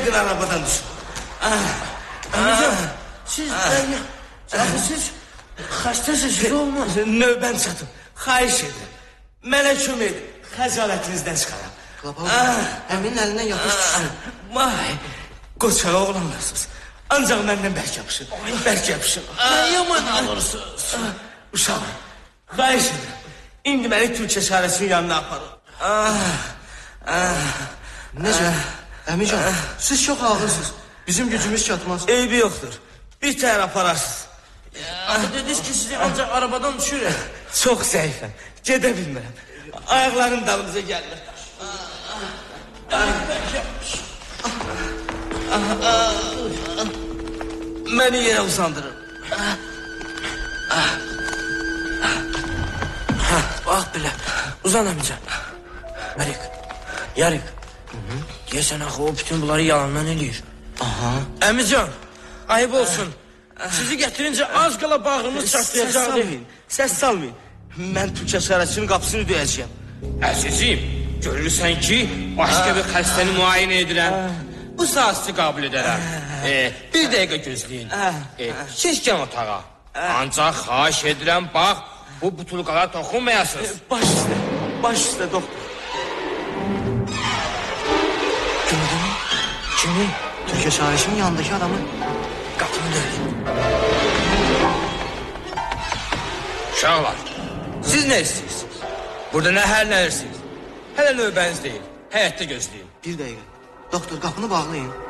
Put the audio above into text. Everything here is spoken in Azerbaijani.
edin arabadan düşün. Əmircan, siz xəstəsiz olmaz. Növbən çatıb, xahiş edirəm. Mənə kömək edin, xəcalətinizdən çıxaram. Əminin əlindən yapış düşsün. Vay, qoçağa oğlanlarsınız. Ancaq məndən bərk yapışın, bərk yapışın. Nə yaman alırsınız? Uşaq, xahiş edirəm. İndi məni Türkiyə çarəsinin yanına aparın. Necə? Əmircan, siz çox ağırsınız. Bizim gücümüz çatmaz. Eybi yoxdur, bir təhər apararsınız. Dediniz ki, sizi ancaq arabadan düşürək. Çox zəifəm, gedə bilmirəm. Ayaqlarım dalımıza gəlmir. Məni yerə uzandırın. Bax belə, uzan Əmircan. Məlik, Yarıq. Deyəsən axı o bütün bunları yalandan eləyir. Əmircan, ayıb olsun. Sizi gətirincə az qala bağrımız çatlayacaq deyin. Səs salmayın. Mən Türkiyə çarəsinin qapısını döyəcəyəm. Əzizim, görürsən ki, başqa bir xəstəni müayinə edirəm. Bu saat sizi qəbul edərəm. Bir dəqiqə gözləyin. Keçkən otağa. Ancaq xahiş edirəm, bax, bu butulqalara toxunmayasınız. Baş üstə doktor. Gördün mü? Kimi? Türkiyə çarəsinin yanındakı adamı qapını döyür. Uşaqlar, siz nə istəyirsiniz? Burada nə hərlənirsiniz? Hələ növbəniz deyil, həyətdə gözləyin. Bir dəqiqə. Doktor, qapını bağlayın.